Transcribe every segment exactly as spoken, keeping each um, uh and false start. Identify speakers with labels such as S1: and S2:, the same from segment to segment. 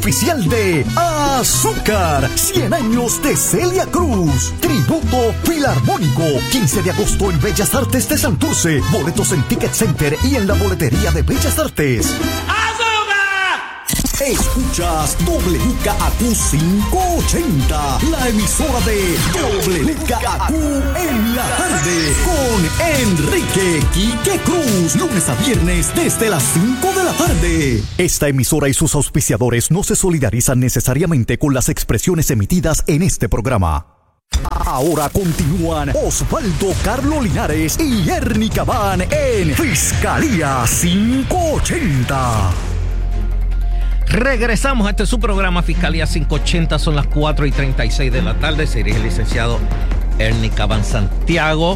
S1: Oficial de Azúcar, cien años de Celia Cruz, tributo filarmónico, quince de agosto en Bellas Artes de Santurce, boletos en Ticket Center y en la boletería de Bellas Artes. Escuchas W K A Q quinientos ochenta, la emisora de W K A Q en la tarde, con Enrique Quique Cruz, lunes a viernes desde las cinco de la tarde. Esta emisora y sus auspiciadores no se solidarizan necesariamente con las expresiones emitidas en este programa. Ahora continúan Osvaldo Carlos Linares y Ernie Cabán en Fiscalía quinientos ochenta.
S2: Regresamos a este su programa Fiscalía quinientos ochenta, son las cuatro y treinta y seis de la tarde. Se dirige el licenciado Ernie Cabán Santiago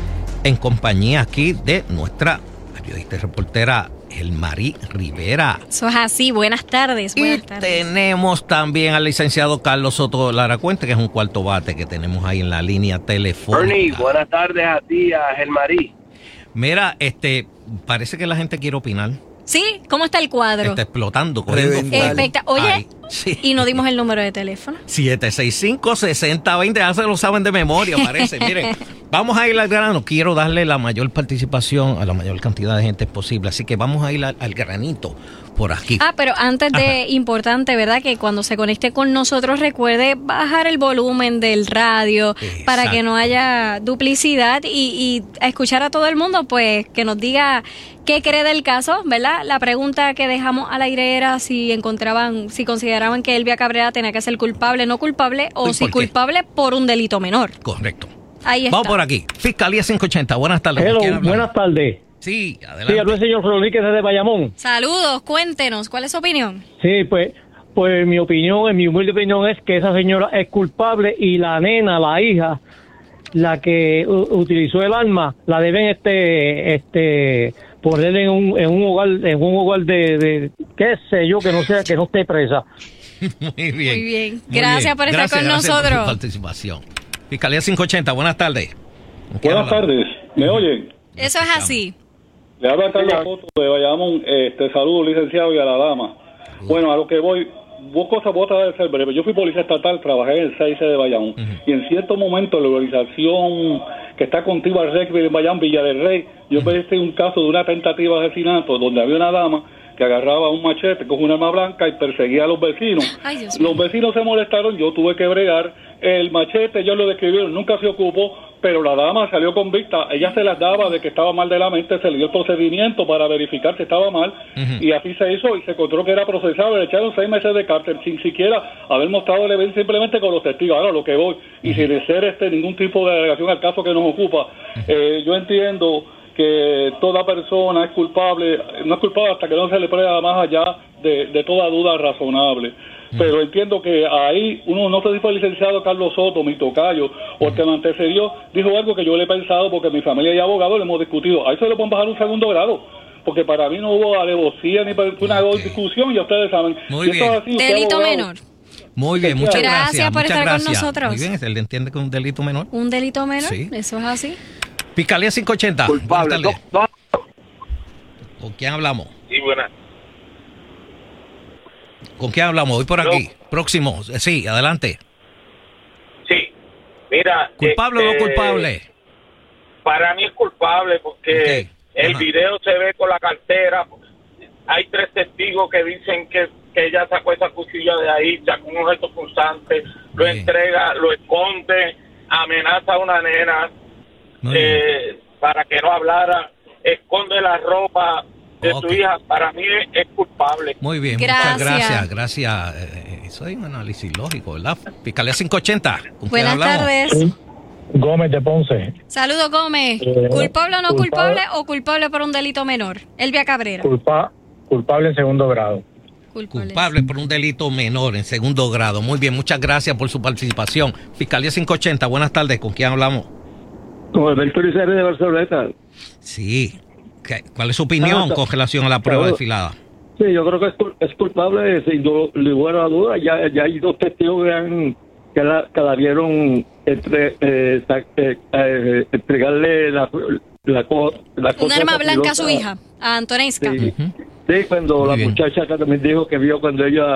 S2: en compañía aquí de nuestra periodista y reportera Elmarí Rivera.
S3: Eso es así, buenas tardes. Buenas
S2: y
S3: tardes.
S2: Tenemos también al licenciado Carlos Soto Lara Cuente, que es un cuarto bate que tenemos ahí en la línea telefónica.
S4: Ernie, buenas tardes a ti, a Elmarí.
S2: Mira, este, parece que la gente quiere opinar.
S3: Sí, ¿cómo está el cuadro?
S2: Está explotando, corriendo fuego.
S3: Especta- Oye,
S2: Ay, sí.
S3: y no dimos el número de teléfono.
S2: siete seis cinco, seis cero dos cero, ya se lo saben de memoria, parece. Miren, vamos a ir al grano. Quiero darle la mayor participación a la mayor cantidad de gente posible, así que vamos a ir al, al granito por aquí.
S3: Ah, pero antes de,
S2: Ajá.
S3: importante, ¿verdad? Que cuando se conecte con nosotros recuerde bajar el volumen del radio.
S2: Exacto.
S3: Para que no haya duplicidad y, y a escuchar a todo el mundo, pues que nos diga qué cree del caso, ¿verdad? La pregunta que dejamos al aire era si encontraban, si consideraban que Elvia Cabrera tenía que ser culpable, no culpable, o
S2: ¿Por
S3: si
S2: qué?
S3: culpable por un delito menor.
S2: Correcto.
S3: Ahí está.
S2: Vamos por aquí. Fiscalía quinientos ochenta, buenas tardes.
S5: Hello,
S2: ¿Quién habla?
S5: buenas tardes.
S2: Sí, adelante.
S5: Sí, hablo el señor Rodríguez desde Bayamón.
S3: Saludos, cuéntenos, ¿cuál es su opinión?
S5: Sí, pues, pues mi opinión, en mi humilde opinión es que esa señora es culpable y la nena, la hija, la que u- utilizó el arma, la deben este, este, poner en un, en un hogar, en un hogar de, de, qué sé yo, que no sea, que no esté presa.
S2: Muy bien.
S3: Muy bien.
S2: Muy
S3: Gracias
S2: bien.
S3: por estar
S2: Gracias,
S3: con
S2: gracias por
S3: nosotros.
S2: su participación. Fiscalía quinientos ochenta, buenas tardes. ¿Con quién
S6: Buenas
S2: hablamos?
S6: tardes, ¿me oyen?
S3: Eso es así.
S6: Le habla Carlos Soto de Bayamón, este, saludos licenciado y a la dama. Bueno, a lo que voy, dos cosas, voy a tratar de ser breve. Yo fui policía estatal, trabajé en el seis C de Bayamón,
S2: Uh-huh.
S6: y en cierto momento la organización que está contigo al rugby en Bayamón, Villa del Rey, yo uh-huh. un caso de una tentativa de asesinato donde había una dama que agarraba un machete con un arma blanca y perseguía a los vecinos.
S3: Ay, Dios mío.
S6: Los vecinos se molestaron, yo tuve que bregar. El machete, ellos lo describieron, nunca se ocupó, pero la dama salió convicta. Ella se las daba de que estaba mal de la mente, se le dio el procedimiento para verificar si estaba mal,
S2: Uh-huh.
S6: y así se hizo y se encontró que era procesable. Le echaron seis meses de cárcel sin siquiera haber mostrado el evento, simplemente con los testigos. Ahora lo que voy, y sin ser este ningún tipo de alegación al caso que nos ocupa, uh-huh. eh, yo entiendo que toda persona es culpable, no es culpable hasta que no se le prueba más allá de, de toda duda razonable. Mm. Pero entiendo que ahí, uno no sé si fue el licenciado Carlos Soto, mi tocayo, o el que me antecedió, dijo algo que yo le he pensado porque mi familia y abogado le hemos discutido. Ahí se le pueden bajar un segundo grado, porque para mí no hubo alevosía ni una okay. discusión, y ustedes saben.
S2: Muy bien.
S6: Así,
S3: Delito
S6: abogado,
S3: menor.
S2: Muy bien, muchas gracias.
S3: Gracias por
S2: muchas
S3: estar
S2: gracias.
S3: con nosotros.
S2: Muy bien, ¿él entiende que es un delito menor?
S3: ¿Un delito menor?
S2: Sí.
S3: Eso es así.
S2: Fiscalía quinientos ochenta.
S4: Culpable.
S2: Buenas tardes.
S4: No, no.
S2: ¿Con quién hablamos?
S4: Sí, buenas.
S2: ¿Con quién hablamos? Voy por aquí.
S4: No.
S2: Próximo. Sí, adelante.
S4: Sí, mira.
S2: ¿Culpable
S4: este,
S2: o no culpable?
S4: Para mí es culpable porque
S2: Okay.
S4: el
S2: Ajá.
S4: video se ve con la cartera. Hay tres testigos que dicen que, que ella sacó esa cuchilla de ahí, sacó un objeto punzante, lo
S2: Bien.
S4: entrega, lo esconde, amenaza a una nena eh, para que no hablara, esconde la ropa de
S2: Okay.
S4: su hija. Para mí es, es culpable.
S2: Muy bien,
S3: Gracias.
S2: muchas gracias. Gracias. Eh, eso es un análisis lógico, ¿verdad? Fiscalía quinientos ochenta. ¿Con quién
S3: Buenas
S2: hablamos?
S3: tardes.
S5: Gómez de Ponce.
S3: Saludos, Gómez.
S5: Eh,
S3: ¿Culpable o no
S5: culpable.
S3: culpable o culpable por un delito menor? Elvia Cabrera.
S5: Culpa, culpable en segundo grado.
S3: Culpable.
S2: Culpable por un delito menor en segundo grado. Muy bien, muchas gracias por su participación. Fiscalía quinientos ochenta, buenas tardes. ¿Con quién hablamos?
S7: Con Alberto Lizarri de Barcelona.
S2: Sí. ¿Qué- ¿Cuál es su opinión
S7: Ah,
S2: con relación a la prueba
S7: claro.
S2: desfilada?
S7: Sí, yo creo que es, cul- es culpable, sin du- lugar a duda. Ya, ya hay dos testigos que, han, que, la, que la vieron entre, eh, sa- eh, eh, entregarle la, la, co- la
S3: Un
S7: cosa
S3: arma blanca a su
S7: pilota.
S3: hija, a Antonesca.
S7: Sí,
S2: Ujú.
S7: sí, cuando
S2: Muy
S7: la
S2: bien.
S7: muchacha acá también dijo que vio cuando ella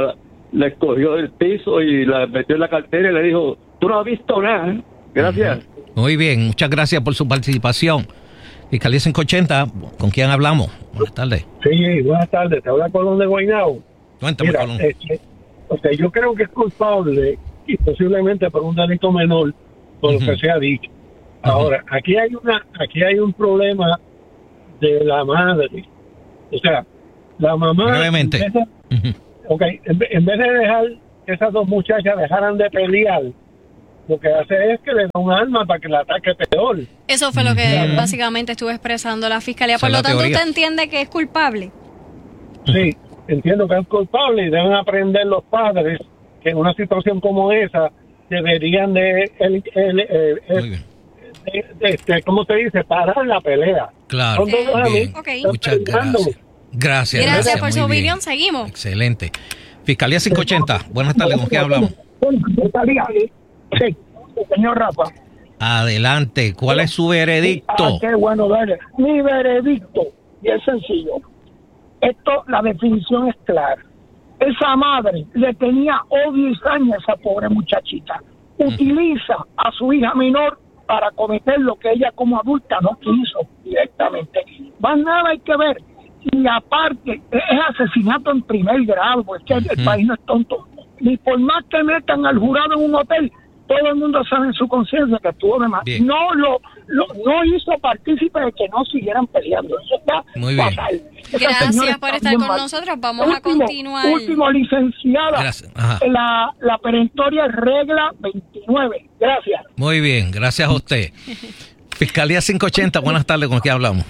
S7: le escogió del piso y la metió en la cartera y le dijo, tú no has visto nada, ¿eh? Gracias.
S2: Uh-huh. Muy bien, muchas gracias por su participación. Fiscalía cinco ochenta, ¿con quién hablamos? Buenas tardes.
S8: Sí, buenas tardes, te habla Colón de Guaynabo.
S2: Cuéntame,
S8: Mira,
S2: Colón.
S8: Este, o sea, yo creo que es culpable y posiblemente por un delito menor, por uh-huh. lo que se ha dicho. Uh-huh. Ahora, aquí hay una, aquí hay un problema de la madre. O sea, la mamá...
S2: Brevemente.
S8: En vez de, uh-huh. okay, en, en vez de dejar que esas dos muchachas dejaran de pelear, lo que hace es que le da un arma para que la ataque peor.
S3: Eso fue lo que uh-huh. básicamente estuvo expresando la fiscalía. Por lo tanto, teoría. ¿Usted entiende que es culpable?
S8: Sí, entiendo que es culpable y deben aprender los padres que en una situación como esa deberían de, el, el, el, el, de, de, de, ¿cómo se dice? Parar la pelea.
S2: Claro.
S8: Son dos
S2: amigos.
S3: Okay.
S2: Muchas gracias. Gracias.
S3: Gracias, gracias por su
S2: opinión.
S3: Seguimos.
S2: Excelente. Fiscalía cinco ochenta. Buenas tardes, ¿con quién hablamos?
S8: Sí, señor Rafa.
S2: Adelante, ¿cuál es su veredicto?
S9: Ah, qué bueno, dale. Mi veredicto, y es sencillo. Esto, la definición es clara. Esa madre le tenía odio y saña a esa pobre muchachita. Utiliza a su hija menor para cometer lo que ella como adulta no quiso directamente. Más nada hay que ver. Y aparte, es asesinato en primer grado, porque uh-huh. el país no es tonto. Ni por más que metan al jurado en un hotel, todo el mundo sabe en su conciencia que estuvo de más. Bien. No lo, lo no hizo partícipe de que no siguieran peleando. Eso está
S2: muy bien.
S9: Fatal.
S3: Gracias por estar con mal. nosotros. Vamos último, a continuar.
S9: Último, licenciada. La, la perentoria regla veintinueve. Gracias.
S2: Muy bien, gracias a usted. Fiscalía cinco ochenta, buenas tardes, ¿con quién hablamos?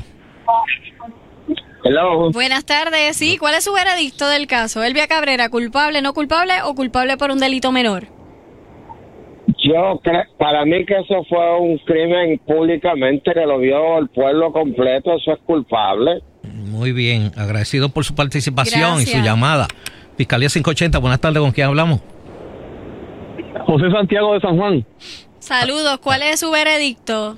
S7: Hello.
S3: Buenas tardes, sí. ¿Cuál es su veredicto del caso? Elvia Cabrera, ¿culpable, no culpable o culpable por un delito menor?
S7: Yo creo, para mí que eso fue un crimen públicamente que lo vio el pueblo completo, eso es culpable.
S2: Muy bien, agradecido por su participación
S3: Gracias.
S2: y su llamada. Fiscalía cinco ochenta, buenas tardes, ¿con quién hablamos?
S5: José Santiago de San Juan.
S3: Saludos, ¿cuál es su veredicto?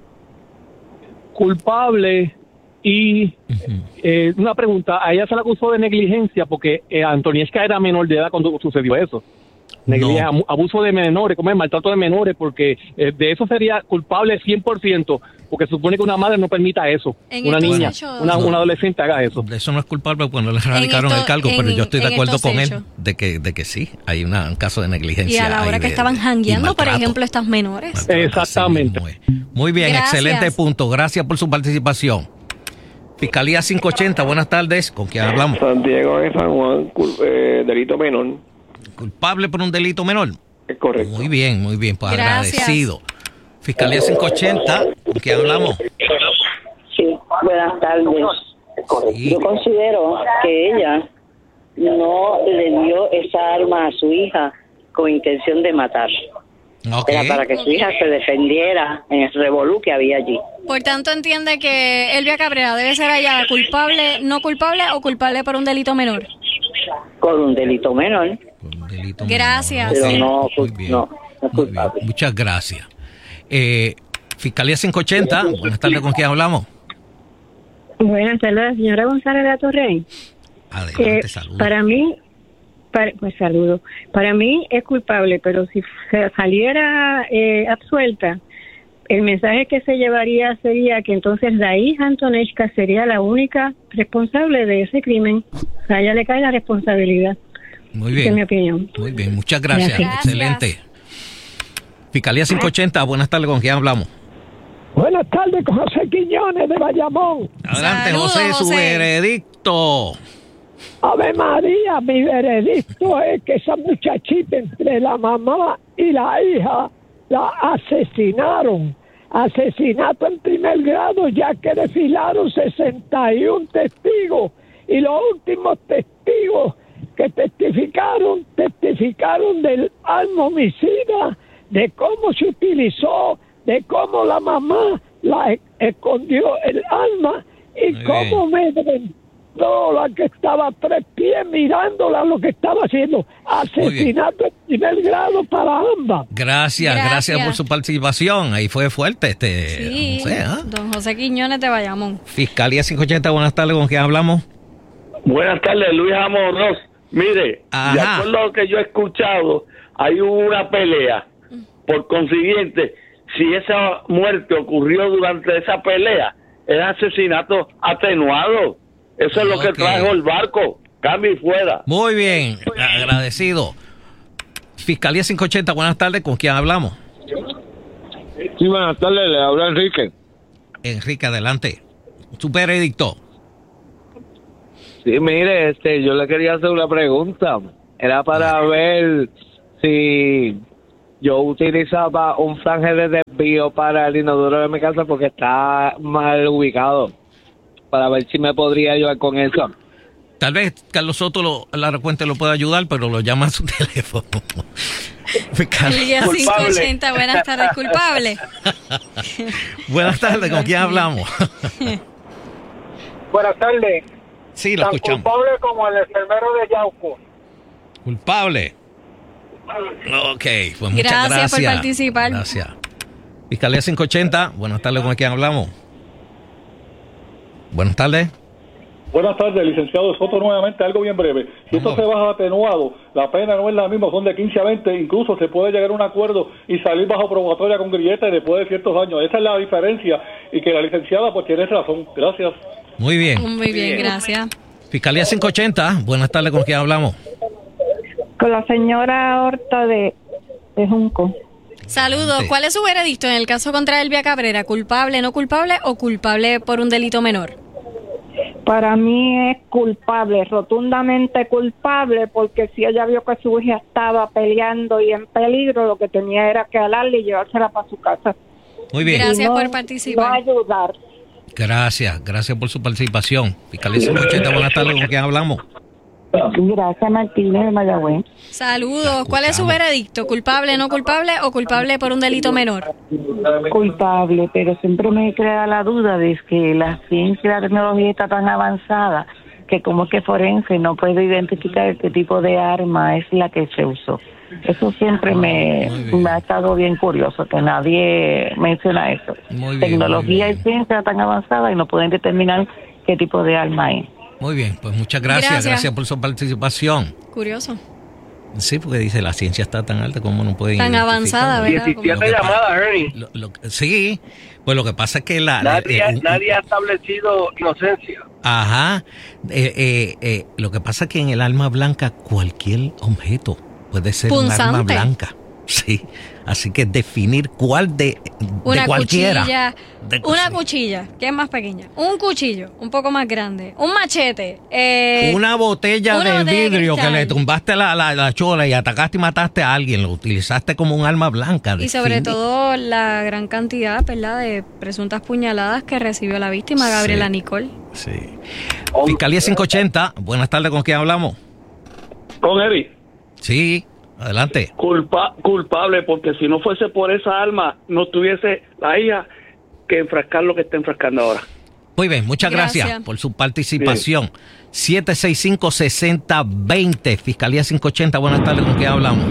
S5: Culpable y uh-huh. eh, una pregunta, a ella se la acusó de negligencia porque eh, Antoniesca era menor de edad cuando sucedió eso. Negligencia, no. Abuso de menores, como es maltrato de menores, porque eh, de eso sería culpable cien por ciento, porque supone que una madre no permita eso, una niña, una, no. una adolescente haga eso.
S2: Eso no es culpable cuando le radicaron esto, el cargo, en, pero yo estoy de acuerdo con él de que, de que sí, hay una, un caso de negligencia.
S3: Y a la hora que de, estaban jangueando, por ejemplo, estas menores.
S5: Maltrato, exactamente.
S2: Muy, muy bien, Gracias. Excelente punto. Gracias por su participación. Fiscalía cinco ochenta, buenas tardes. ¿Con quién hablamos?
S7: Santiago de San Juan, eh, delito menor.
S2: ¿Culpable por un delito menor?
S7: Es correcto.
S2: Muy bien, muy bien, pues
S3: Gracias.
S2: agradecido. Fiscalía cinco ochenta, ¿con quién hablamos?
S10: Sí, buenas tardes. Sí. Yo considero que ella no le dio esa arma a su hija con intención de matar.
S2: Okay.
S10: Era para que su hija se defendiera en el revolú que había allí.
S3: Por tanto, entiende que Elvia Cabrera debe ser allá culpable, no culpable o culpable por un delito menor.
S10: Por un delito menor.
S2: Por un delito
S3: gracias.
S10: menor. Pero
S2: sí.
S10: no,
S2: Muy bien.
S10: no, no es culpable.
S2: Muchas gracias. Eh, Fiscalía cinco ochenta, buenas tardes, ¿con quién hablamos?
S11: Buenas tardes, señora González de la Torre.
S2: Adelante,
S11: eh,
S2: saludos.
S11: Para mí, para, pues saludo. Para mí es culpable, pero si saliera eh, absuelta, el mensaje que se llevaría sería que entonces la hija Antonesca sería la única responsable de ese crimen. O sea, a ella le cae la responsabilidad.
S2: Muy bien.
S11: Esa es mi opinión.
S2: Muy bien, muchas gracias.
S3: Gracias.
S2: Excelente. Fiscalía cinco ochenta, buenas tardes, ¿con quién hablamos?
S9: Buenas tardes, con José Quiñones de Bayamón.
S2: Adelante,
S3: Saludos,
S2: José, su
S3: José.
S2: veredicto.
S9: Ave María, mi veredicto es que esa muchachita entre la mamá y la hija la asesinaron. Asesinato en primer grado, ya que desfilaron sesenta y uno testigos y los últimos testigos que testificaron, testificaron del arma homicida, de cómo se utilizó, de cómo la mamá la escondió el arma y Muy cómo me aventó la que estaba a tres pies mirándola lo que estaba haciendo. Asesinato en primer grado para ambas.
S2: Gracias, gracias, gracias por su participación. Ahí fue fuerte este.
S3: Sí,
S2: no sé, ¿eh?
S3: don José Quiñones de Bayamón.
S2: Fiscalía cinco ochenta, buenas tardes, ¿con quién hablamos?
S7: Buenas tardes, Luis Amorós, Mire,
S2: Ajá.
S7: de acuerdo a lo que yo he escuchado, hay una pelea. Por consiguiente, si esa muerte ocurrió durante esa pelea, es asesinato atenuado. Eso es lo que
S2: Ok.
S7: trajo el barco. Cambio y fuera.
S2: Muy bien, agradecido. Fiscalía quinientos ochenta, buenas tardes, ¿con quién hablamos?
S12: Sí, buenas tardes, le habla Enrique.
S2: Enrique, adelante. Su veredicto.
S12: Sí, mire, este, yo le quería hacer una pregunta. Era para ver si yo utilizaba un flanje de desvío para el inodoro de mi casa porque está mal ubicado. Para ver si me podría ayudar con eso.
S2: Tal vez Carlos Soto, lo, la recuente, lo pueda ayudar, pero lo llama a su teléfono.
S3: Fiscalía quinientos ochenta, buenas tardes, culpable.
S2: Buenas tardes, ¿con quién hablamos?
S8: Buenas tardes.
S2: Sí, lo
S8: Tan
S2: escuchamos.
S8: culpable como el enfermero de Yauco.
S2: Culpable. Ok, pues muchas
S3: Gracias
S2: gracias.
S3: por participar.
S2: Gracias. Fiscalía quinientos ochenta, buenas tardes, ¿con quién hablamos? Buenas tardes.
S6: Buenas tardes, licenciado Soto, nuevamente, algo bien breve. Si esto se baja atenuado, la pena no es la misma, son de quince a veinte, incluso se puede llegar a un acuerdo y salir bajo probatoria con grillete después de ciertos años. Esa es la diferencia y que la licenciada pues tiene razón. Gracias.
S2: Muy bien.
S3: Muy bien, gracias.
S2: Fiscalía quinientos ochenta, buenas tardes, ¿con quién hablamos?
S11: Con la señora Horta de, de Junco.
S3: Saludos. ¿Cuál es su veredicto en el caso contra Elvia Cabrera? ¿Culpable, no culpable o culpable por un delito menor?
S11: Para mí es culpable, rotundamente culpable, porque si ella vio que su hija estaba peleando y en peligro, lo que tenía era que alarle y llevársela para su casa.
S2: Muy bien.
S3: Gracias
S11: no,
S3: por participar.
S11: No ayudar.
S2: Gracias, gracias por su participación. Fiscalía quinientos ochenta, buenas tardes, ¿con quién hablamos?
S11: Gracias, Martínez de Mayagüez.
S3: Saludos. ¿Cuál es su veredicto? ¿Culpable, no culpable o culpable por un delito menor?
S11: Culpable, pero siempre me crea la duda de que la ciencia y la tecnología está tan avanzada que como que forense no puede identificar qué tipo de arma es la que se usó. Eso siempre me, me ha estado bien curioso, que nadie menciona eso.
S2: Muy bien,
S11: Tecnología
S2: muy
S11: y ciencia tan avanzada y no pueden determinar qué tipo de arma es.
S2: Muy bien, pues muchas gracias,
S3: Gracias.
S2: gracias, por su participación.
S3: Curioso.
S2: Sí, porque dice, la ciencia está tan alta como no pueden
S3: Tan
S2: identificar.
S3: avanzada, ¿verdad?
S12: diecisiete llamadas, Ernie.
S2: Lo- lo- sí, pues lo que pasa es que la...
S12: Nadie,
S2: eh, un-
S12: nadie ha establecido inocencia.
S2: Ajá, eh, eh, eh, lo que pasa es que en el arma blanca cualquier objeto puede ser un arma
S3: Punzante.
S2: blanca. Sí, así que definir cuál de, de
S3: Una
S2: cualquiera.
S3: cuchilla,
S2: De
S3: una cuchilla, que es más pequeña, un cuchillo, un poco más grande, un machete, eh,
S2: Una botella
S3: una
S2: de
S3: botella de
S2: vidrio que
S3: cristal.
S2: le tumbaste la, la, la chola y atacaste y mataste a alguien, lo utilizaste como un arma blanca.
S3: y sobre
S2: Define-
S3: todo la gran cantidad, ¿verdad?, de presuntas puñaladas que recibió la víctima, Gabriela
S2: Sí.
S3: Nicole.
S2: Sí. Fiscalía quinientos ochenta, buenas tardes, ¿con quién hablamos?
S7: Con Eri.
S2: Sí, adelante.
S7: Culpa, culpable, porque si no fuese por esa arma, no tuviese la hija que enfrascar lo que está enfrascando ahora.
S2: Muy bien, muchas gracias,
S3: Gracias.
S2: por su participación. siete seis cinco, seis cero dos cero, Fiscalía quinientos ochenta, buenas tardes, ¿con quién hablamos?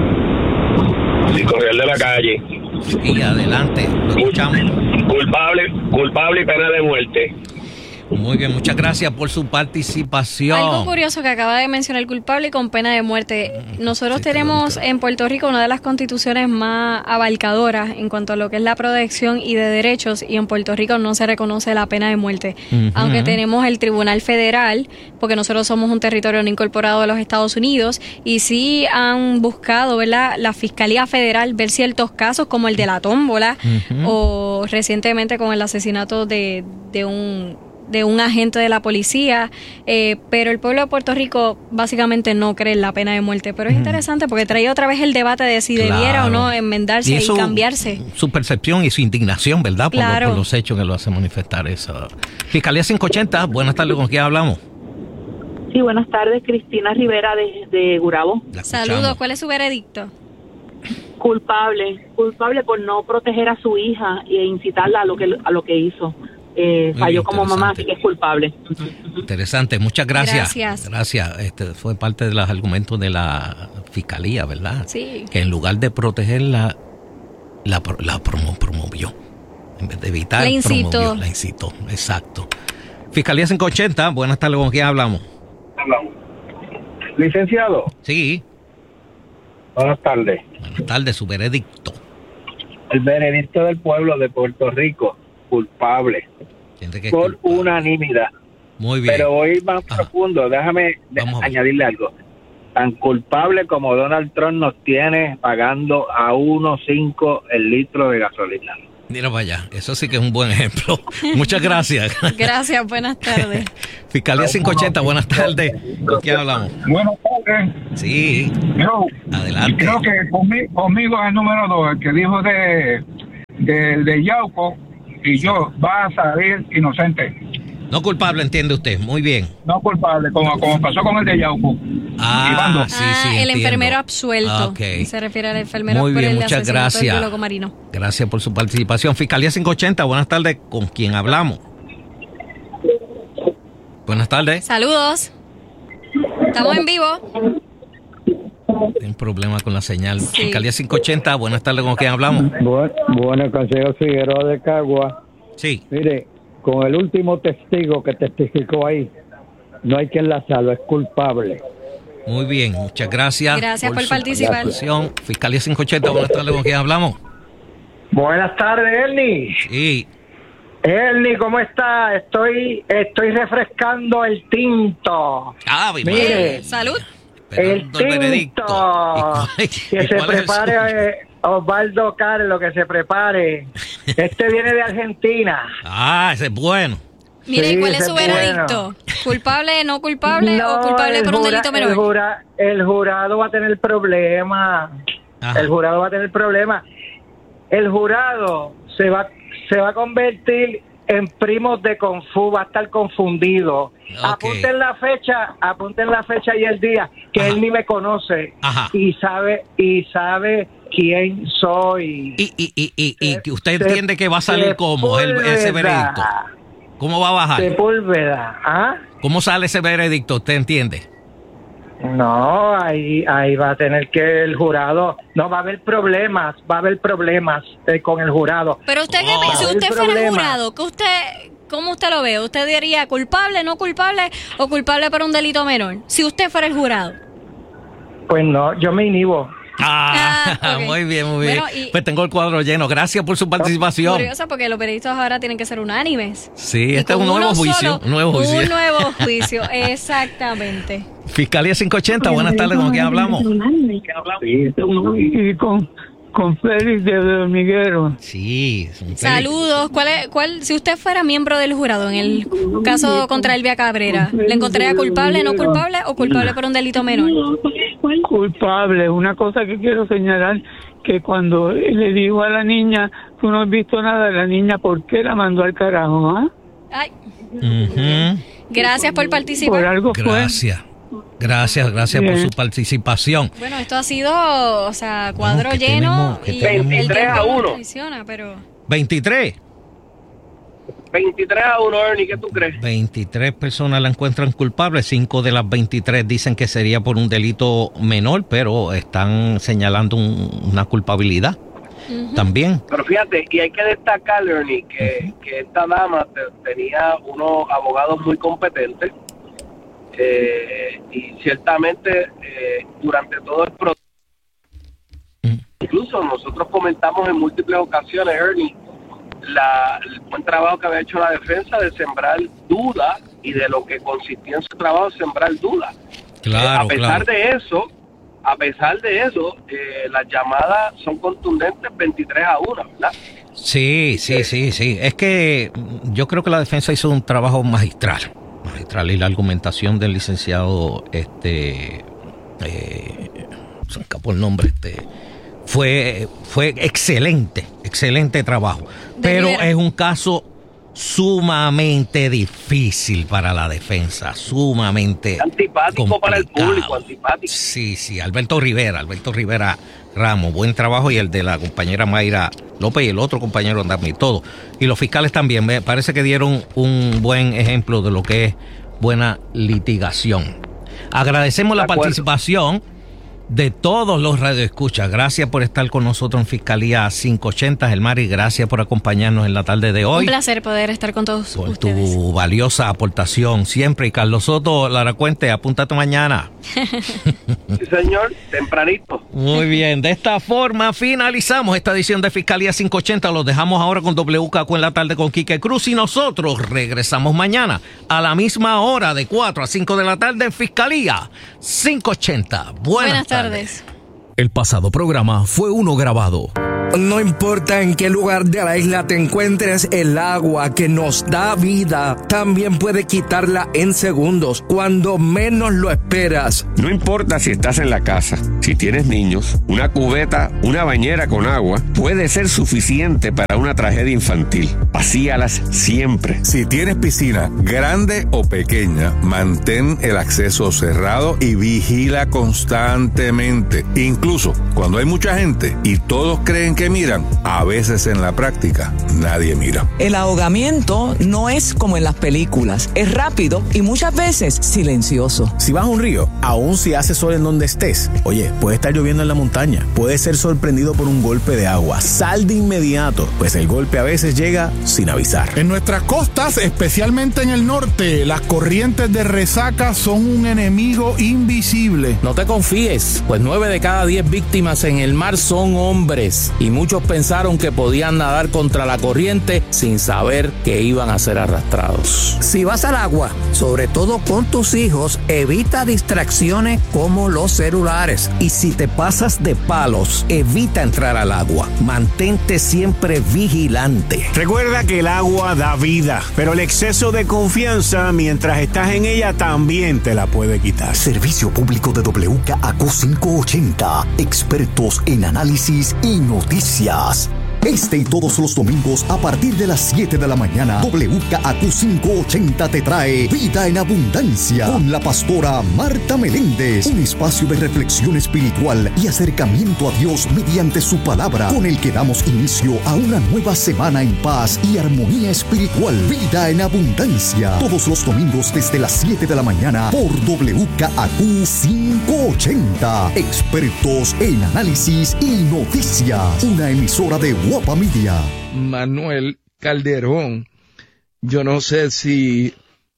S13: Sí, corriel de la calle.
S2: Y adelante, lo escuchamos.
S13: Culpable, culpable y pena de muerte.
S2: Muy bien, muchas gracias por su participación.
S3: Algo curioso que acaba de mencionar el culpable con pena de muerte. Nosotros tenemos en Puerto Rico una de las constituciones más abarcadoras en cuanto a lo que es la protección y de derechos, y en Puerto Rico no se reconoce la pena de muerte.
S14: Ujú.
S3: Aunque tenemos el Tribunal Federal, porque nosotros somos un territorio no incorporado de los Estados Unidos, y sí han buscado, ¿verdad?, la Fiscalía Federal ver ciertos casos como el de la tómbola,
S14: Ujú.
S3: o recientemente con el asesinato de, de un de un agente de la policía, eh, pero el pueblo de Puerto Rico básicamente no cree en la pena de muerte. Pero es
S2: Mm.
S3: interesante porque trae otra vez el debate de si
S2: Claro.
S3: debiera o no enmendarse
S2: Y
S3: y,
S2: eso-
S3: cambiarse.
S2: Su percepción y su indignación, ¿verdad? Por, lo-
S3: Claro.
S2: por los hechos que lo hacen manifestar eso. Fiscalía quinientos ochenta, buenas tardes, ¿con quién hablamos?
S15: Sí, buenas tardes, Cristina Rivera de, de Gurabo.
S3: Saludos, ¿cuál es su veredicto?
S15: Culpable, culpable por no proteger a su hija e incitarla a lo que a lo que hizo. Eh,
S2: Muy
S15: falló como mamá, así que es culpable.
S2: Interesante, muchas gracias.
S3: Gracias.
S2: Gracias. Este fue parte de los argumentos de la fiscalía, ¿verdad?
S3: Sí.
S2: Que en lugar de protegerla, la, pro- la promo- promovió. En vez de evitar,
S3: La incitó.
S2: promovió, la incitó. Exacto. Fiscalía quinientos ochenta, buenas tardes, ¿con quién hablamos?
S14: Licenciado.
S2: Sí.
S14: Buenas tardes.
S2: Buenas tardes, su veredicto.
S14: El veredicto del pueblo de Puerto Rico, culpable.
S2: Que
S14: por culpable. Unanimidad.
S2: Muy bien.
S14: Pero voy más Ajá. profundo, déjame de añadirle algo. Tan culpable como Donald Trump nos tiene pagando a uno punto cinco el litro de gasolina.
S2: Mira para allá, eso sí que es un buen ejemplo. Muchas gracias.
S3: Gracias, buenas tardes.
S2: Fiscalía quinientos ochenta, buenas tardes. ¿Con quién hablamos?
S16: Buenas tardes.
S2: Sí.
S16: Yo,
S2: adelante.
S16: Creo que conmigo, conmigo es el número dos, el que dijo de, de, de Yauco, y yo, va a salir inocente.
S2: No culpable, entiende usted. Muy bien.
S16: No culpable, como, como pasó con el de Yauco.
S2: Ah, sí, sí,
S3: ah, el
S2: entiendo.
S3: enfermero absuelto.
S2: Ah, okay.
S3: Se refiere al enfermero
S2: Muy
S3: por
S2: bien,
S3: el
S2: muchas
S3: asesinato
S2: gracias.
S3: del biólogo marino.
S2: Gracias por su participación. Fiscalía quinientos ochenta, buenas tardes. ¿Con quién hablamos? Buenas tardes.
S3: Saludos. Estamos en vivo.
S2: Hay un problema con la señal. Sí. Fiscalía quinientos ochenta, buenas tardes. ¿Con quién hablamos?
S17: Bueno, bueno, Consejo Figueroa de Cagua.
S2: Sí.
S17: Mire, con el último testigo que testificó ahí, no hay que enlazarlo, es culpable.
S2: Muy bien, muchas gracias.
S3: Gracias por, por participar.
S2: Fiscalía quinientos ochenta, buenas tardes, ¿con quién hablamos?
S18: Buenas tardes, Ernie.
S2: Sí.
S18: Ernie, ¿cómo está? Estoy estoy refrescando el tinto.
S2: Ah,
S18: mire.
S3: Salud.
S18: El tinto. Que se prepare eh, Osvaldo Carlos, que se prepare. Este viene de Argentina.
S2: Ah, ese es bueno.
S3: Mire, sí, ¿cuál es su veredicto? Bueno. ¿Culpable, no culpable no, o culpable por un
S18: jura,
S3: delito menor?
S18: El, jura, el jurado va a tener problemas. El jurado va a tener problemas. El jurado se va se va a convertir en primos de Confú, va a estar confundido. Okay. Apunten la fecha, apunten la fecha y el día, que Ajá. él ni me conoce. Ajá. y sabe y sabe quién soy.
S2: Y y y y, y que usted entiende que va a salir como el, ese veredicto. ¿Cómo va a bajar?
S18: Sepúlveda, ¿ah?
S2: ¿Cómo sale ese veredicto? ¿Usted entiende?
S18: No, ahí ahí va a tener que el jurado, no va a haber problemas, va a haber problemas eh, con el jurado.
S3: Pero usted, oh, si usted fuera problemas. jurado, ¿qué usted, cómo usted lo ve? ¿Usted diría culpable, no culpable o culpable por un delito menor? Si usted fuera el jurado.
S18: Pues no, yo me inhibo.
S2: Ah, ah okay. Muy bien, muy bien. Bueno, y, pues tengo el cuadro lleno. Gracias por su participación.
S3: Curioso porque los veredictos ahora tienen que ser unánimes.
S2: Sí, este es un nuevo juicio.
S3: Solo,
S2: un nuevo juicio.
S3: Un nuevo juicio, exactamente.
S2: Fiscalía quinientos ochenta, buenas tardes, ¿con quién hablamos?
S17: Sí, y con, con Félix de Hormiguero.
S2: Sí.
S3: Saludos. ¿Cuál es, cuál, si usted fuera miembro del jurado en el caso contra Elvia Cabrera, ¿le encontraría culpable, no culpable o culpable por un delito menor?
S17: Culpable. Una cosa que quiero señalar, que cuando le digo a la niña, tú no has visto nada de la niña, ¿por qué la mandó al carajo? ¿Ah?
S3: Ay.
S2: Uh-huh.
S3: Gracias por participar.
S17: Por algo fue.
S2: Gracias. Gracias, gracias Bien. por su participación.
S3: Bueno, esto ha sido, o sea, cuadro bueno, lleno.
S2: Tenemos,
S3: y
S13: veintitrés a uno.
S3: Pero...
S2: ¿veintitrés?
S13: veintitrés a uno, Ernie, ¿qué tú crees?
S2: veintitrés personas la encuentran culpable, cinco de las veintitrés dicen que sería por un delito menor, pero están señalando un, una culpabilidad uh-huh. también.
S13: Pero fíjate, y hay que destacar, Ernie, que, uh-huh. que esta dama te, tenía unos abogados muy competentes eh, y ciertamente eh, durante todo el proceso, uh-huh. incluso nosotros comentamos en múltiples ocasiones, Ernie, La, el buen trabajo que había hecho la defensa de sembrar duda y de lo que consistía en su trabajo sembrar duda.
S2: Claro,
S13: eh, a pesar
S2: claro.
S13: de eso, a pesar de eso, eh, las llamadas son contundentes veintitrés a uno, ¿verdad?
S2: Sí, sí, sí, sí. Es que yo creo que la defensa hizo un trabajo magistral, magistral y la argumentación del licenciado, este, eh, se me escapó el nombre, este. Fue, fue excelente, excelente trabajo. Pero es un caso sumamente difícil para la defensa, sumamente
S13: antipático complicado. Para el público, antipático.
S2: Sí, sí, Alberto Rivera, Alberto Rivera Ramos, buen trabajo, y el de la compañera Mayra López y el otro compañero Andami, todo. Y los fiscales también, me parece que dieron un buen ejemplo de lo que es buena litigación. Agradecemos la participación de todos los radioescuchas. Gracias por estar con nosotros en Fiscalía quinientos ochenta, Elmari. Gracias por acompañarnos en la tarde de hoy.
S3: Un placer poder estar con todos
S2: por
S3: ustedes.
S2: Tu valiosa aportación siempre. Y Carlos Soto, Lara Cuente, apúntate mañana.
S13: Sí, señor, tempranito.
S2: Muy bien, de esta forma finalizamos esta edición de Fiscalía quinientos ochenta. Los dejamos ahora con W K Q en la tarde con Quique Cruz y nosotros regresamos mañana a la misma hora de cuatro a cinco de la tarde en Fiscalía quinientos ochenta. Buenas,
S3: Buenas tardes.
S2: tardes.
S1: El pasado programa fue uno grabado.
S19: No importa en qué lugar de la isla te encuentres, el agua que nos da vida también puede quitarla en segundos, cuando menos lo esperas.
S20: No importa si estás en la casa, si tienes niños, una cubeta, una bañera con agua puede ser suficiente para una tragedia infantil. Vacíalas siempre.
S21: Si tienes piscina, grande o pequeña, mantén el acceso cerrado y vigila constantemente. Incluso cuando hay mucha gente y todos creen que miran, a veces en la práctica nadie mira.
S22: El ahogamiento no es como en las películas, es rápido y muchas veces silencioso.
S23: Si vas a un río, aun si hace sol en donde estés, oye, puede estar lloviendo en la montaña, puedes ser sorprendido por un golpe de agua. Sal de inmediato, pues el golpe a veces llega sin avisar.
S24: En nuestras costas, especialmente en el norte, las corrientes de resaca son un enemigo invisible.
S25: No te confíes, pues nueve de cada diez víctimas en el mar son hombres. Y muchos pensaron que podían nadar contra la corriente sin saber que iban a ser arrastrados.
S26: Si vas al agua, sobre todo con tus hijos, evita distracciones como los celulares. Y si te pasas de palos, evita entrar al agua. Mantente siempre vigilante.
S27: Recuerda que el agua da vida, pero el exceso de confianza mientras estás en ella también te la puede quitar.
S1: Servicio público de W K Q quinientos ochenta. Expertos en análisis y noticias. Este y todos los domingos a partir de las siete de la mañana, W K Q quinientos ochenta te trae Vida en Abundancia con la pastora Marta Meléndez, un espacio de reflexión espiritual y acercamiento a Dios mediante su palabra, con el que damos inicio a una nueva semana en paz y armonía espiritual. Vida en Abundancia, todos los domingos desde las siete de la mañana por W K Q quinientos ochenta. Expertos en análisis y noticias, una emisora de Guapa Media.
S28: Manuel Calderón. Yo no sé si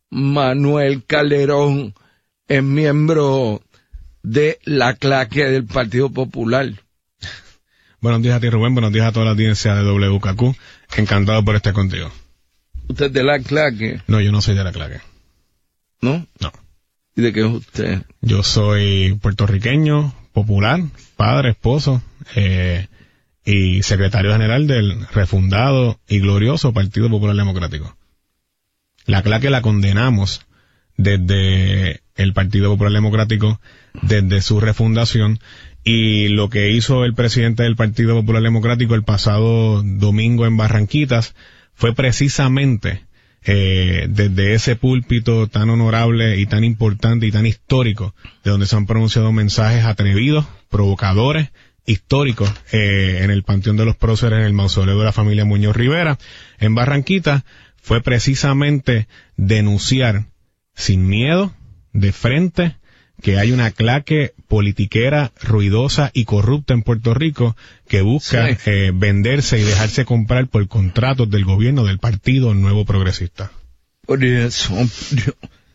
S28: Manuel Calderón es miembro de la claque del Partido Popular.
S29: Buenos días a ti, Rubén. Buenos días a toda la audiencia de W K Q. Encantado por estar contigo.
S28: ¿Usted es de la claque?
S29: No, yo no soy de la claque.
S28: ¿No?
S29: No.
S28: ¿Y de qué es usted?
S29: Yo soy puertorriqueño, popular, padre, esposo, eh... y secretario general del refundado y glorioso Partido Popular Democrático. La claque la condenamos desde el Partido Popular Democrático, desde su refundación, y lo que hizo el presidente del Partido Popular Democrático el pasado domingo en Barranquitas fue precisamente eh, desde ese púlpito tan honorable y tan importante y tan histórico, de donde se han pronunciado mensajes atrevidos, provocadores, históricos eh, en el Panteón de los Próceres, en el mausoleo de la familia Muñoz Rivera, en Barranquita, fue precisamente denunciar sin miedo, de frente, que hay una claque politiquera ruidosa y corrupta en Puerto Rico que busca sí. eh, venderse y dejarse comprar por contratos del gobierno del Partido Nuevo Progresista.
S28: Por eso, yo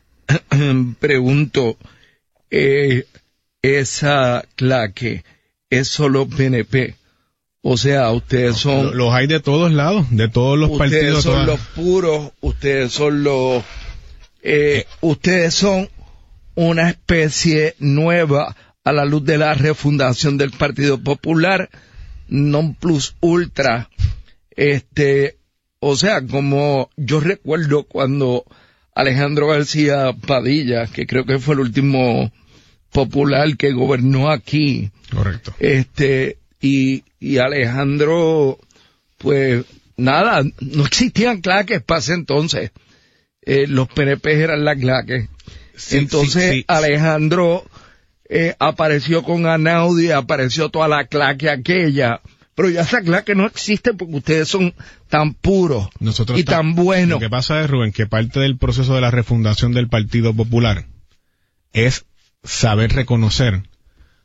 S28: pregunto, eh, esa claque es solo P N P. O sea, ustedes son...
S29: Los hay de todos lados, de todos los
S28: ustedes
S29: partidos.
S28: Ustedes son
S29: todas...
S28: los puros, ustedes son los... Eh, ustedes son una especie nueva a la luz de la refundación del Partido Popular, non plus ultra. Este, o sea, como yo recuerdo cuando Alejandro García Padilla, que creo que fue el último popular que gobernó aquí.
S29: Correcto.
S28: Este, y, y Alejandro, pues, nada, no existían claques para ese entonces. Eh, los P N P eran las claques. Sí, entonces, sí, sí. Alejandro eh, apareció con Anaudi, apareció toda la claque aquella. Pero ya esa claque no existe porque ustedes son tan puros
S29: Nosotros
S28: y tan buenos.
S29: Lo que pasa es, Rubén, que parte del proceso de la refundación del Partido Popular es saber reconocer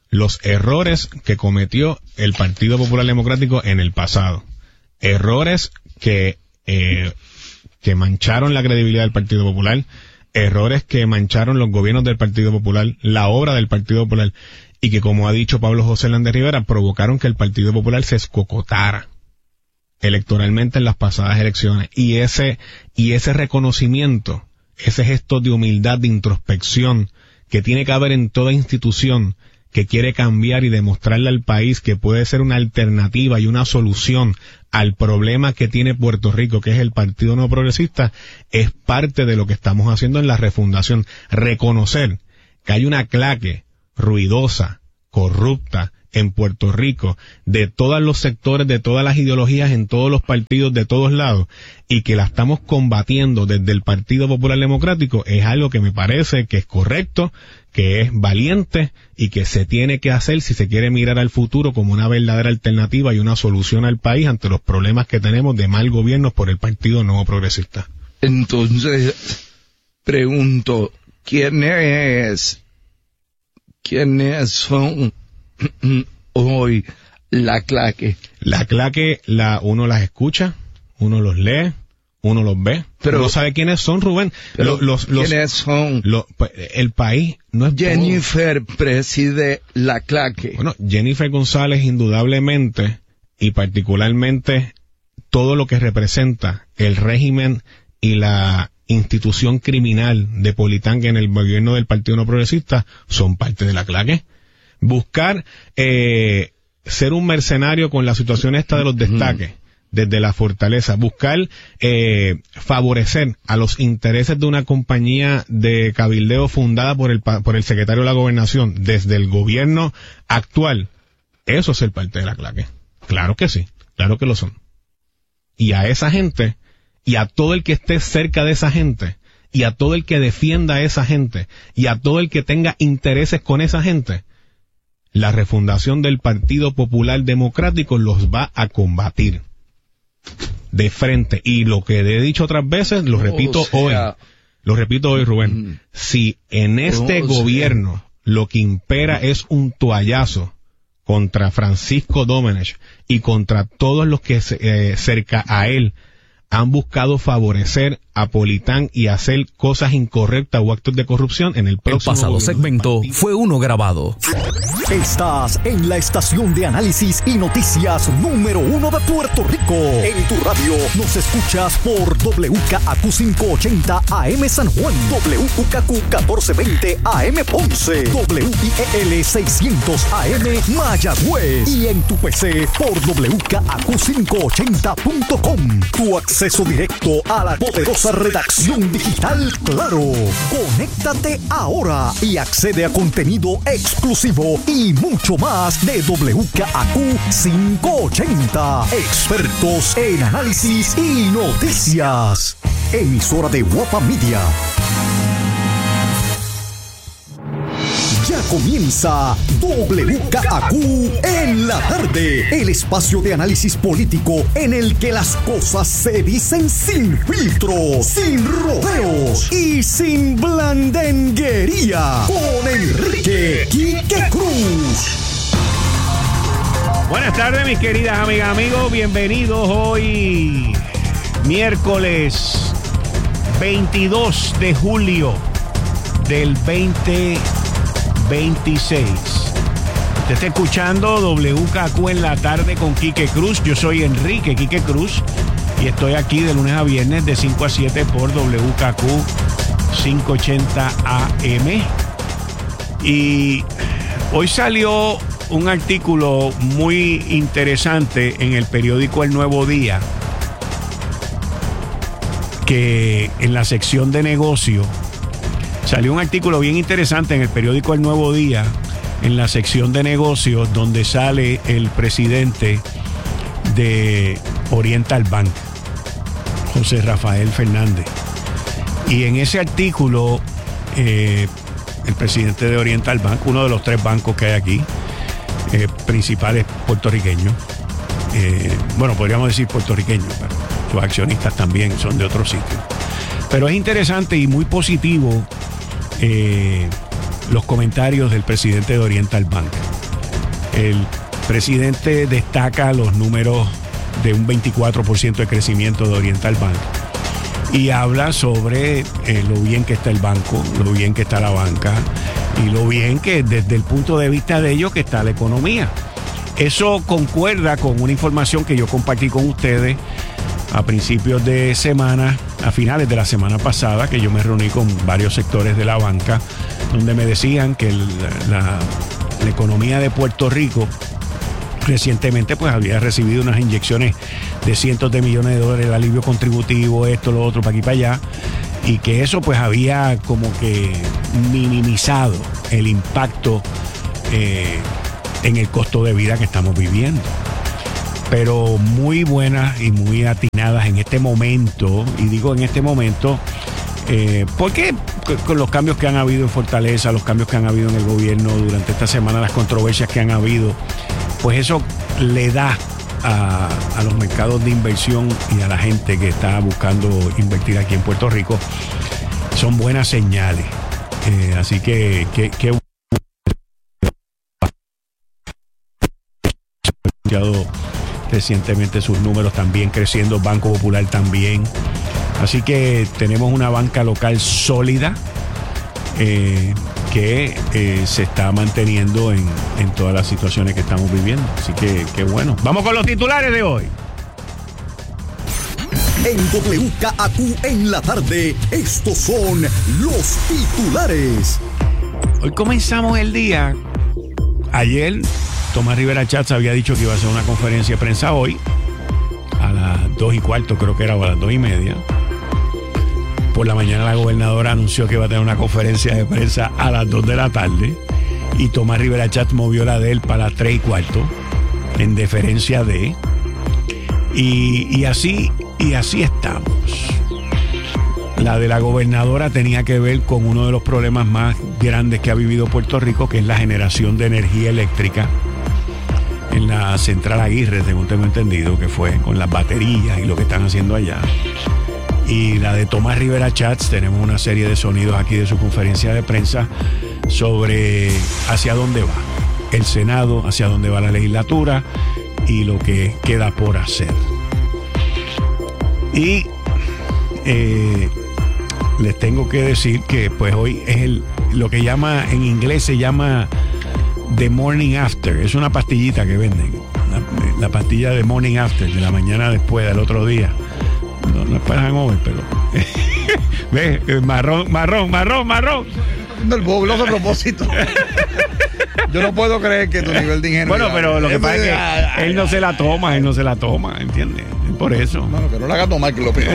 S29: los errores que cometió el Partido Popular Democrático en el pasado. Errores que, eh, que mancharon la credibilidad del Partido Popular, errores que mancharon los gobiernos del Partido Popular, la obra del Partido Popular, y que, como ha dicho Pablo José Hernández Rivera, provocaron que el Partido Popular se escocotara electoralmente en las pasadas elecciones. Y ese, y ese reconocimiento, ese gesto de humildad, de introspección, que tiene que haber en toda institución que quiere cambiar y demostrarle al país que puede ser una alternativa y una solución al problema que tiene Puerto Rico, que es el Partido Nuevo Progresista, es parte de lo que estamos haciendo en la refundación. Reconocer que hay una claque ruidosa, corrupta, en Puerto Rico, de todos los sectores, de todas las ideologías, en todos los partidos, de todos lados, y que la estamos combatiendo desde el Partido Popular Democrático, es algo que me parece que es correcto, que es valiente y que se tiene que hacer si se quiere mirar al futuro como una verdadera alternativa y una solución al país ante los problemas que tenemos de mal gobierno por el Partido Nuevo Progresista.
S28: Entonces, pregunto, ¿quiénes, quiénes son hoy la claque?
S29: La claque, la, uno las escucha, uno los lee, uno los ve, pero no sabe quiénes son, Rubén.
S28: Pero
S29: los, los,
S28: ¿quiénes son?
S29: Los, el país no es
S28: Jennifer todo. Preside la claque.
S29: Bueno, Jennifer González indudablemente, y particularmente todo lo que representa el régimen y la institución criminal de Politán en el gobierno del Partido No Progresista, son parte de la claque. Buscar eh, ser un mercenario con la situación esta de los destaques, desde la fortaleza, buscar eh, favorecer a los intereses de una compañía de cabildeo fundada por el por el secretario de la Gobernación desde el gobierno actual, eso es ser parte de la claque. Claro que sí, claro que lo son. Y a esa gente, y a todo el que esté cerca de esa gente, y a todo el que defienda a esa gente, y a todo el que tenga intereses con esa gente, la refundación del Partido Popular Democrático los va a combatir de frente. Y lo que he dicho otras veces, lo repito o sea, hoy, lo repito hoy, Rubén, mm, si en este gobierno sea. lo que impera es un toallazo contra Francisco Domenech y contra todos los que eh, cerca a él han buscado favorecer a Politán y hacer cosas incorrectas o actos de corrupción en el próximo.
S1: El pasado segmento fue uno grabado. Estás en la estación de análisis y noticias número uno de Puerto Rico. En tu radio nos escuchas por W K A Q quinientos ochenta A M San Juan, W U K Q catorce veinte A M Ponce, W I E L seiscientos A M Mayagüez y en tu P C por W K A Q quinientos ochenta punto com. Tu acceso directo a la poderosa redacción digital Claro. Conéctate ahora y accede a contenido exclusivo y mucho más de W K A Q quinientos ochenta. Expertos en análisis y noticias. Emisora de Guapa Media. Ya comienza W K A Q en la tarde, el espacio de análisis político en el que las cosas se dicen sin filtro, sin rodeos y sin blandenguería. Con Enrique Quique Cruz.
S27: Buenas tardes, mis queridas amigas, amigos. Bienvenidos hoy, miércoles veintidós de julio del veinte veintiséis. Usted está escuchando W K A Q en la tarde con Quique Cruz. Yo soy Enrique Quique Cruz y estoy aquí de lunes a viernes de cinco a siete por W K A Q quinientos ochenta A M. Y hoy salió un artículo muy interesante en el periódico El Nuevo Día, que en la sección de negocio salió un artículo bien interesante en el periódico El Nuevo Día, en la sección de negocios, donde sale el presidente de Oriental Bank, José Rafael Fernández. Y en ese artículo, eh, el presidente de Oriental Bank, uno de los tres bancos que hay aquí, eh, principales puertorriqueños, eh, bueno, podríamos decir puertorriqueños, pero sus accionistas también son de otros sitios. Pero es interesante y muy positivo Eh, los comentarios del presidente de Oriental Bank. El presidente destaca los números de un veinticuatro por ciento de crecimiento de Oriental Bank y habla sobre eh, lo bien que está el banco, lo bien que está la banca y lo bien que desde el punto de vista de ellos que está la economía. Eso concuerda con una información que yo compartí con ustedes a principios de semana, a finales de la semana pasada, que yo me reuní con varios sectores de la banca, donde me decían que el, la, la economía de Puerto Rico recientemente pues había recibido unas inyecciones de cientos de millones de dólares, el alivio contributivo, esto, lo otro, para aquí, para allá, y que eso pues había como que minimizado el impacto eh, en el costo de vida que estamos viviendo. Pero muy buenas y muy atinadas en este momento, y digo en este momento, eh, porque con los cambios que han habido en Fortaleza, los cambios que han habido en el gobierno durante esta semana, las controversias que han habido, pues eso le da a, a los mercados de inversión y a la gente que está buscando invertir aquí en Puerto Rico, son buenas señales. Eh, así que, que, que recientemente sus números también creciendo, Banco Popular también. Así que tenemos una banca local sólida eh, que eh, se está manteniendo en, en todas las situaciones que estamos viviendo. Así que, que bueno. Vamos con los titulares de hoy.
S1: En W K A Q en la tarde, estos son los titulares.
S27: Hoy comenzamos el día. Ayer Tomás Rivera Chatz había dicho que iba a hacer una conferencia de prensa hoy a las dos y cuarto, creo que era, o a las dos y media. Por la mañana la gobernadora anunció que iba a tener una conferencia de prensa a las dos de la tarde y Tomás Rivera Chatz movió la de él para las tres y cuarto en deferencia de y, y así y así estamos. La de la gobernadora tenía que ver con uno de los problemas más grandes que ha vivido Puerto Rico, que es la generación de energía eléctrica en la central Aguirre, según tengo entendido, que fue con las baterías y lo que están haciendo allá. Y la de Tomás Rivera Chatz, tenemos una serie de sonidos aquí de su conferencia de prensa sobre hacia dónde va el Senado, hacia dónde va la legislatura y lo que queda por hacer. Y eh, les tengo que decir que pues hoy es el, lo que llama en inglés se llama The Morning After. Es una pastillita que venden, la, la pastilla de Morning After, de la mañana después del otro día. No, no es para hangover, pero ve, marrón, marrón, marrón, marrón.
S4: No, el bobloso a propósito. Yo no puedo creer que tu nivel de ingeniería.
S27: Bueno, pero lo que pasa es que él no se la toma, él no se la toma, ¿entiendes? Por eso.
S4: Bueno, que no la haga tomar, que lo pida.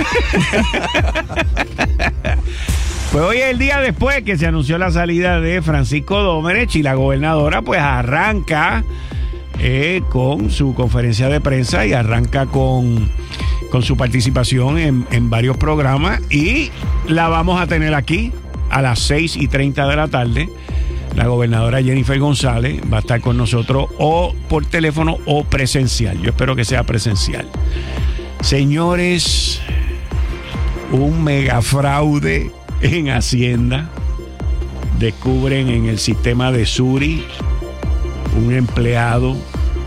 S27: Pues hoy es el día después que se anunció la salida de Francisco Domenech y la gobernadora pues arranca eh, con su conferencia de prensa y arranca con, con su participación en, en varios programas y la vamos a tener aquí a las seis y treinta de la tarde. La gobernadora Jennifer González va a estar con nosotros o por teléfono o presencial. Yo espero que sea presencial. Señores, un megafraude en Hacienda. Descubren en el sistema de Suri un empleado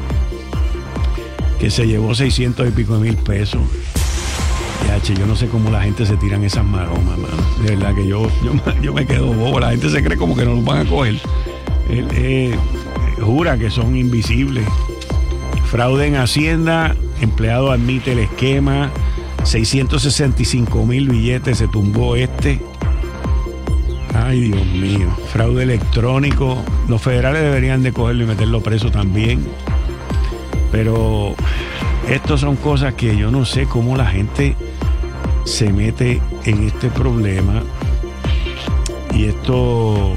S27: que se llevó seiscientos y pico de mil pesos. Ya, che, yo no sé cómo la gente se tiran esas maromas, mano. De verdad que yo, yo, yo me quedo bobo. La gente se cree como que no los van a coger. Él eh, jura que son invisibles. Fraude en Hacienda. Empleado admite el esquema. seiscientos sesenta y cinco mil billetes se tumbó este. Ay, Dios mío. Fraude electrónico. Los federales deberían de cogerlo y meterlo preso también. Pero estas son cosas que yo no sé cómo la gente se mete en este problema. Y esto,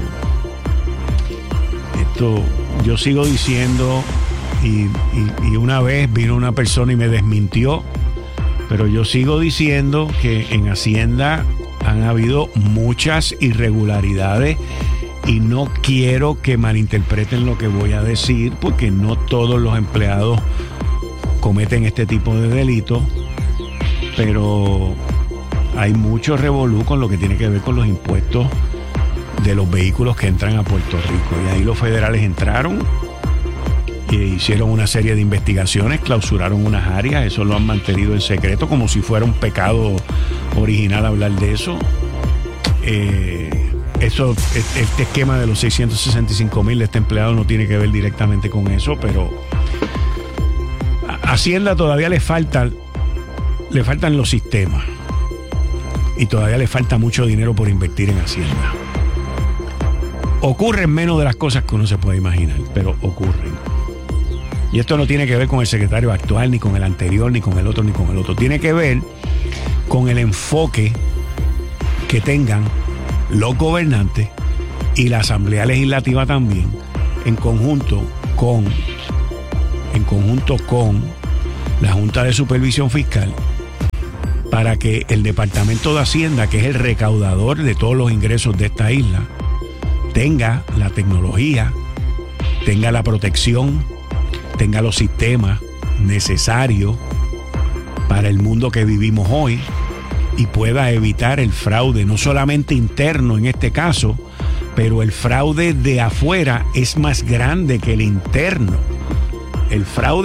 S27: esto yo sigo diciendo, y, y, y una vez vino una persona y me desmintió, pero yo sigo diciendo que en Hacienda han habido muchas irregularidades y no quiero que malinterpreten lo que voy a decir, porque no todos los empleados cometen este tipo de delitos, pero hay mucho revolú con lo que tiene que ver con los impuestos de los vehículos que entran a Puerto Rico. Y ahí los federales entraron eh, hicieron una serie de investigaciones, clausuraron unas áreas, eso lo han mantenido en secreto como si fuera un pecado original hablar de eso. Eh, eso este esquema de los seiscientos sesenta y cinco mil de este empleado no tiene que ver directamente con eso, pero a Hacienda todavía le falta le faltan los sistemas y todavía le falta mucho dinero por invertir en Hacienda. Ocurren menos de las cosas que uno se puede imaginar, pero ocurren. Y esto no tiene que ver con el secretario actual, ni con el anterior, ni con el otro, ni con el otro. Tiene que ver con el enfoque que tengan los gobernantes y la Asamblea Legislativa también, en conjunto con, en conjunto con la Junta de Supervisión Fiscal, para que el Departamento de Hacienda, que es el recaudador de todos los ingresos de esta isla, tenga la tecnología, tenga la protección, tenga los sistemas necesarios para el mundo que vivimos hoy y pueda evitar el fraude, no solamente interno en este caso, pero el fraude de afuera es más grande que el interno. El fraude